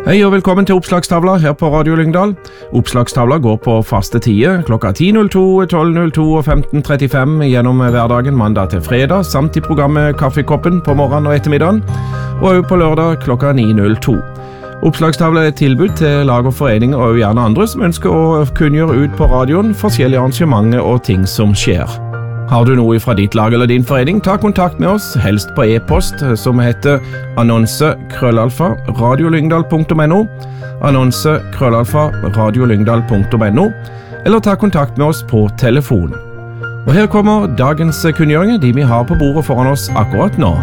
Hei og velkommen til Oppslagstavla her på Radio Lyngdal. Oppslagstavla går på faste tider klokka 10.02, 12.02 og 15.35 gjennom hverdagen mandag til fredag, samt i programmet Kaffekoppen på morgenen og ettermiddagen, og også på lørdag klokka 9.02. Oppslagstavla er et tilbud til lag og foreninger og gjerne andre som ønsker å kunngjøre ut på radioen forskjellige arrangementer og ting som skjer. Har du noe fra ditt lag eller din forening, ta kontakt med oss, helst på e-post som heter annonse@radiolyngdal.no, annonse@radiolyngdal.no, eller ta kontakt med oss på telefon. Og her kommer dagens kunngjøringer, de vi har på bordet foran oss akkurat nå.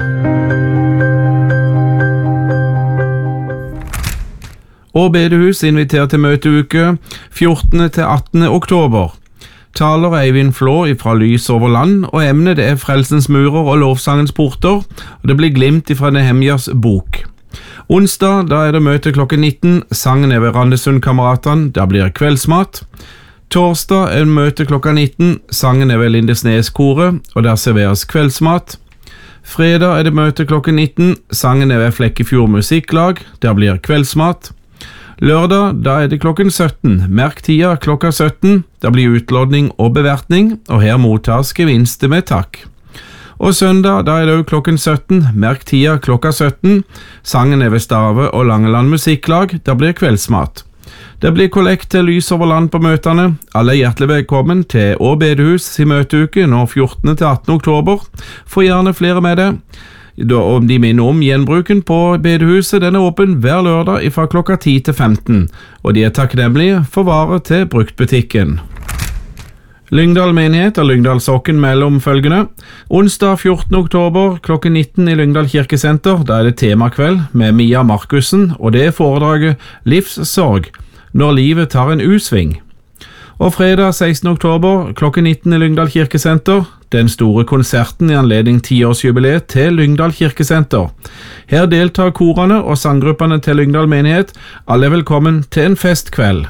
Og bedehus inviterer til møteuke 14. til 18. oktober. Taler Eivind Flå fra Lys over land, og emnet det er Frelsens murer og lovsangens porter, og det blir glimt fra Nehemjas bok. Onsdag da er det møte klokken 19, sangen er ved Randesundkameratene, da blir det kveldsmat. Torsdag er det møte klokka 19, sangen er ved Lindesneskoret, og der serveres kveldsmat. Fredag er det møte klokken 19, sangen er ved Flekkefjord musikklag, der blir det kveldsmat. Lørdag, da er det klokken 17. Merk tida klokka 17. Da blir utlodning og bevertning, og her mottas gevinster med takk. Og søndag, da er det også klokken 17. Merk tida klokka 17. Sangen er ved Stave og Langeland musikklag. Da blir kveldsmat. Det blir kollekt til Lys over land på møtene. Alle er hjertelig velkommen til Å bedehus i møteuke nå 14. til 18. oktober. Få gjerne flere med det. Og de minner om gjenbruken på bedehuset. Den er åpen hver lørdag fra klokka 10 til 15, og de er takknemlige for varer til bruktbutikken. Lyngdal menighet og Lyngdal sokken mellom følgende. Onsdag 14. oktober klokken 19 i Lyngdal kirkesenter. Da er det temakveld med Mia Markussen, og det er foredraget Livssorg når livet tar en U-sving. Og fredag 16. oktober klokken 19 i Lyngdal kirkesenter, den store konserten i anledning 10-årsjubileet til Lyngdal kirkesenter. Her deltar korene og sanggruppene til Lyngdal menighet. Alle er velkommen til en festkveld.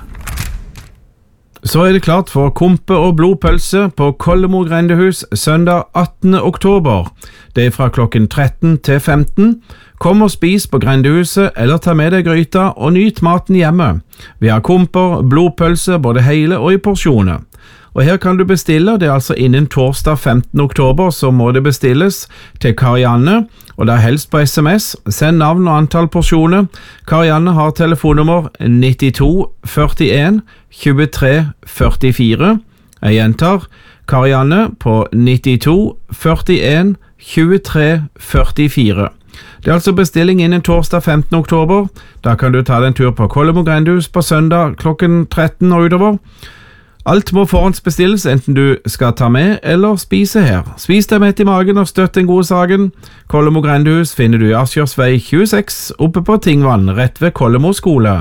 Så er det klart for kompe og blodpølse på Kollemo grendehus søndag 18. oktober. Det er fra klokken 13 til 15. Kom og spis på grendehuset, eller ta med deg gryta og nyt maten hjemme. Vi har komper, blodpølse, både hele og i porsjoner. Og her kan du bestille, det er altså innen torsdag 15. oktober, så må det bestilles til Karianne, og det er helst på SMS. Send navn og antall porsjoner. Karianne har telefonnummer 92 41 23 44. Jeg gjentar, Karianne på 92 41 23 44. Det er altså bestilling innen torsdag 15. oktober. Da kan du ta deg en tur på Kollemo grendehus på søndag klokken 13 og utover. Alt må forhåndsbestilles, enten du skal ta med eller spise her. Spis deg mett i magen og støtt den gode saken. Kollemo grendehus finner du i Asjørsvei 26, oppe på Tingvann, rett ved Kollemo skole.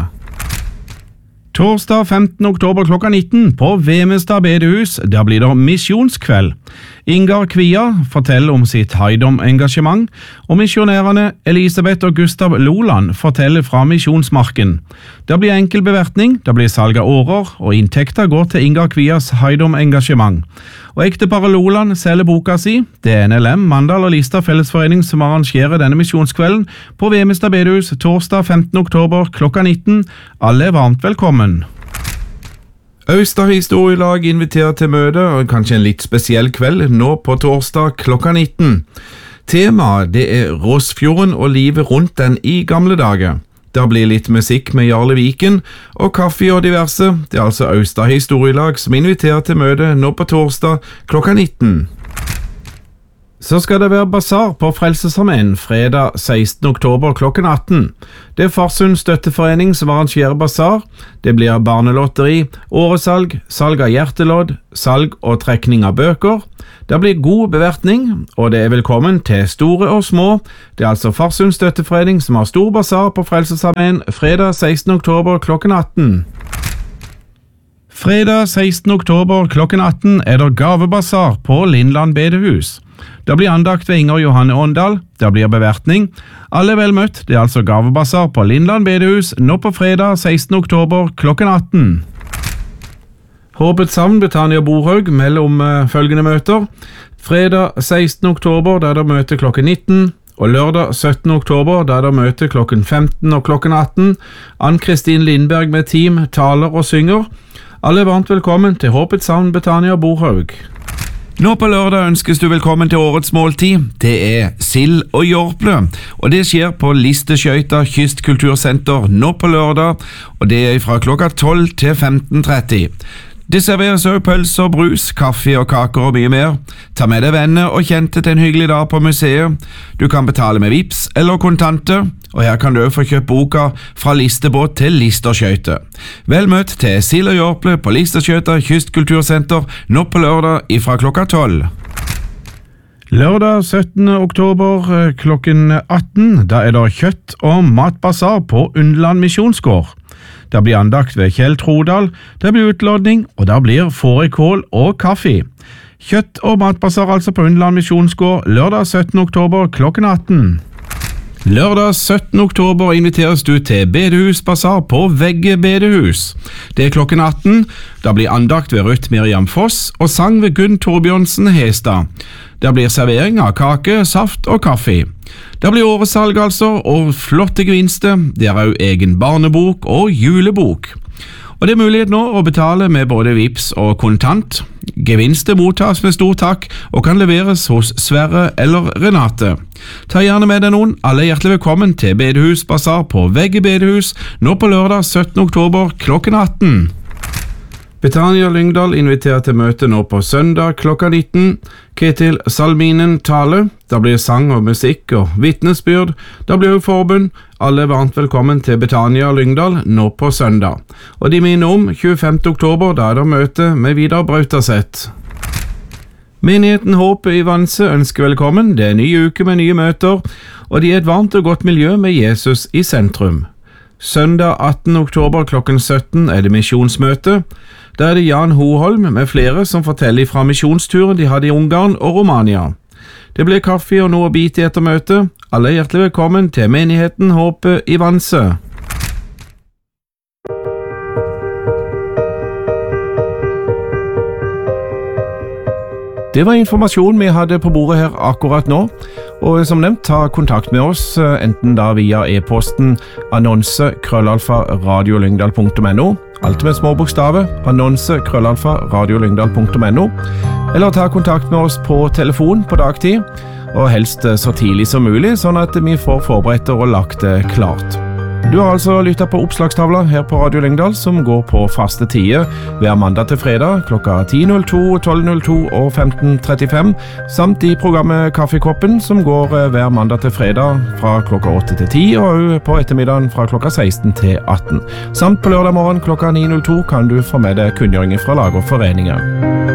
Torsdag 15. oktober klokka 19 på Vemestad bedehus, der blir det misjonskveld. Ingar Kvia forteller om sitt Haidom-engasjement, og misjonærene Elisabeth og Gustav Loland forteller fra misjonsmarken. Det blir enkel bevertning, det blir salg av årer, og inntekter går til Ingar Kvias Haidom-engasjement. Og ekteparet Loland selger boka si. Det er NLM, Mandal og Lista fellesforening som arrangerer denne misjonskvelden på Vemestad bedehus torsdag 15. oktober klokka 19. Alle er varmt velkommen. Austad historielag inviterer til møte, og kanskje en litt spesiell kveld, nå på torsdag klokka 19. Temaet det er Rossfjorden og livet rundt den i gamle dager. Det blir litt musikk med Jarle Viken, og kaffe og diverse. Det er altså Austad historielag som inviterer til møte nå på torsdag klokka 19. Så skal det være basar på Frelsesarmeen fredag 16. oktober klokken 18. Det er Farsund støtteforening som arrangerer basar. Det blir barnelotteri, åresalg, salg av hjertelodd, salg og trekning av bøker. Det blir god bevertning, og det er velkommen til store og små. Det er altså Farsund støtteforening som har stor basar på Frelsesarmeen fredag 16. oktober klokken 18. Fredag 16. oktober klokken 18 er det gavebasar på Lindland bedehus. Det blir andakt ved Inger Johanne Åndal, det blir bevertning. Alle er vel møtt, det er altså gavebasar på Lindland bedehus nå på fredag 16. oktober klokken 18. Håpets savn Betania Borhaug mellom følgende møter. Fredag 16. oktober der det møte klokken 19, Og lørdag 17. oktober, da er det møte klokken 15 og klokken 18. Ann-Kristin Lindberg med team taler og synger. Alle er varmt velkommen til Håpets Havn Betania Borhaug. Nå på lørdag ønskes du velkommen til årets måltid. Det er sild og jorple, og det skjer på Listeskøyta Kystkultursenter nå på lørdag, og det er fra klokka 12 til 15:30. Det serveres også pølser, brus, kaffe og kaker og mye mer. Ta med deg venner og kjente til en hyggelig dag på museet. Du kan betale med Vips eller kontanter, og her kan du også få kjøpt boka Fra listebåt til listerskøyte. Vel møtt til sild og jorple på Listeskøyta Kystkultursenter nå på lørdag ifra klokka 12. Lørdag 17. oktober klokken 18, da er det kjøtt- og matbasar på Undland Misjonsgård. Det blir andakt ved Kjell Trodal, det blir utlodning, og det blir fårikål og kaffe. Kjøtt- og matbasar altså på Undland Misjonsgård lørdag 17. oktober klokken 18. Lørdag 17. oktober inviteres du til bedehusbasar på Vegge bedehus. Det er klokken 18, da blir andakt ved Ruth Miriam Foss og sang ved Gunn Torbjørnsen Hestad. Det blir servering av kake, saft og kaffe. Det blir åresalg altså, og flotte gevinster. Det er også egen barnebok og julebok. Og det er mulighet nå å betale med både Vips og kontant. Gevinster mottas med stor takk og kan leveres hos Sverre eller Renate. Ta gjerne med deg noen. Alle er hjertelig velkommen til bedehusbasar på Vegge bedehus nå på lørdag 17. oktober klokken 18. Betania Lyngdal inviterer til møte nå på søndag klokka 19. Ketil Salminen tale. Da blir sang og musikk og vitnesbyrd. Da blir jo forbund. Alle er varmt velkommen til Betania Lyngdal nå på søndag. Og de minner om 25. oktober, da er det møte med Vidar Brautaseth. Menigheten Håpet i Vanse ønsker velkommen. Det er en ny uke med nye møter, og de er et varmt og godt miljø med Jesus i sentrum. Søndag 18. oktober klokken 17 er det misjonsmøte. Da er det Jan Hoholm med flere som forteller fra misjonsturen de hadde i Ungarn og Romania. Det blir kaffe og noe å bite etter møtet. Alle er hjertelig velkommen til Menigheten Håpet i Vanse. Det var informasjon vi hadde på bordet her akkurat nå, og som nevnt, ta kontakt med oss, enten da via e-posten annonse@radiolyngdal.no, alt med små bokstaver, annonse@radiolyngdal.no, eller ta kontakt med oss på telefon på dagtid, og helst så tidlig som mulig, sånn at vi får forberedt og lagt det klart. Du har altså lyttet på oppslagstavla her på Radio Lyngdal, som går på faste tider hver mandag til fredag klokka 10.02, 12.02 og 15.35, samt i programmet Kaffekoppen, som går hver mandag til fredag fra klokka 8 til 10, og på ettermiddagen fra klokka 16 til 18. Samt på lørdag morgen klokka 9.02 kan du få med deg kunngjøringer fra lag og foreninger.